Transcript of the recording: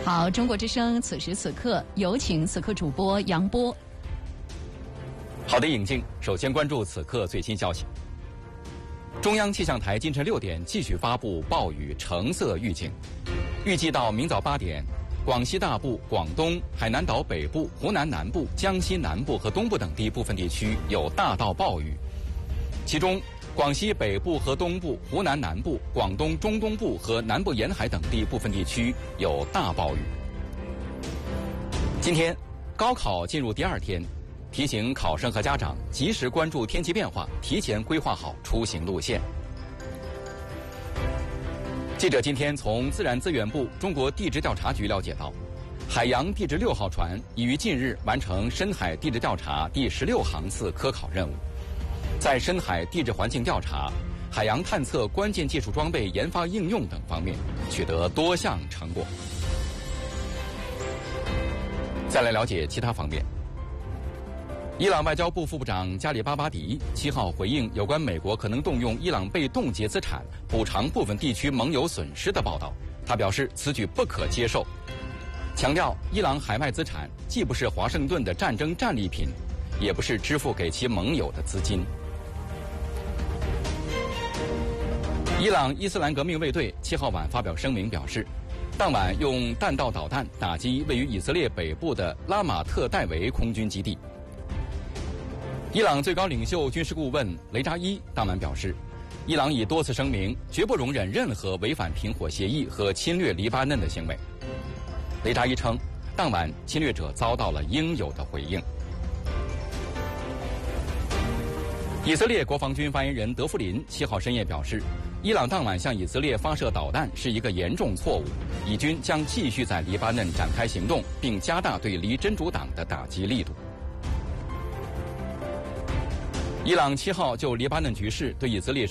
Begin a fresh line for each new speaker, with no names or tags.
好，中国之声此时此刻有请此刻主播杨波。
好的，尹静，首先关注此刻最新消息。中央气象台今晨6点继续发布暴雨橙色预警，预计到明早8点，广西大部、广东、海南岛北部、湖南南部、江西南部和东部等地部分地区有大到暴雨，其中广西北部和东部、湖南南部、广东中东部和南部沿海等地部分地区有大暴雨。今天，高考进入第2天，提醒考生和家长及时关注天气变化，提前规划好出行路线。记者今天从自然资源部中国地质调查局了解到，海洋地质6号船已于近日完成深海地质调查第16航次科考任务。在深海地质环境调查、海洋探测关键技术装备研发应用等方面取得多项成果。再来了解其他方面。伊朗外交部副部长加里巴巴迪7号回应有关美国可能动用伊朗被冻结资产补偿部分地区盟友损失的报道，他表示此举不可接受，强调伊朗海外资产既不是华盛顿的战争战利品，也不是支付给其盟友的资金。伊朗伊斯兰革命卫队7号晚发表声明表示，当晚用弹道导弹打击位于以色列北部的拉马特戴维空军基地。伊朗最高领袖军事顾问雷扎伊当晚表示，伊朗已多次声明绝不容忍任何违反停火协议和侵略黎巴嫩的行为。雷扎伊称，当晚侵略者遭到了应有的回应。以色列国防军发言人德夫林7号深夜表示，伊朗当晚向以色列发射导弹是一个严重错误，以军将继续在黎巴嫩展开行动，并加大对黎真主党的打击力度。伊朗7号就黎巴嫩局势对以色列